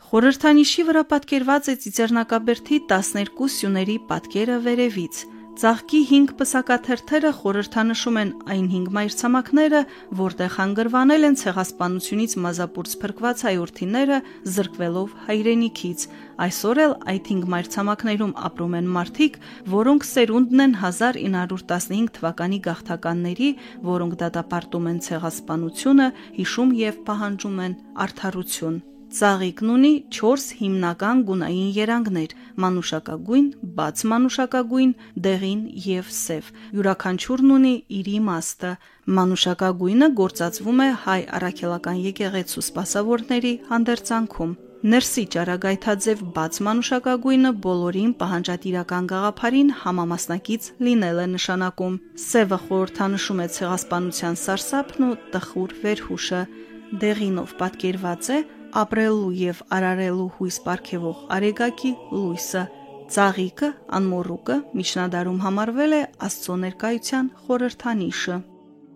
Խորհրդանիշի վրա պատկերված է ծիծեռնակաբերդի 12 սյուների պատկերը վերևից։ Ծաղկի 5 պսակաթերթերը խորհրդանշում են այն 5 մայրցամաքները, որտեղ հանգրվանել են ցեղասպանությունից մազապուրծ փրկված հայրենիները զրկվելով հայրենիքից։ Այսօր էլ այդ 5 մայրցամաքներում ապրում են մարդիկ, որոնք սերունդն են 1915 թվականի գաղթականների, որոնք դատապարտում են ցեղասպանությունը, հիշում եւ պահանջում են արդարություն։ Ծաղիկն ունի 4 հիմնական գունային երանգներ՝ մանուշակագույն, բաց մանուշակագույն, դեղին եւ սև։ Յուրաքանչյուրն ունի իր իմաստը։ Մանուշակագույնը գործածվում է հայ առաքելական եկեղեցու սպասավորների հանդերձանքում։ Ներսի ճարագայթաձև բաց մանուշակագույնը բոլորին պահանջատիրական գաղափարին համամասնակից լինել է նշանակում։ Սևը խորհրդանշում է ցեղասպանության սարսափն ու տխուր վերհուշը։ Դեղինով պատկերված է ապրելու եւ արարելու հույս պարգևող արեգակի լույսը։ Ծաղիկը, անմոռուկը միջնադարում համարվել է Աստծո ներկայության խորհրդանիշը։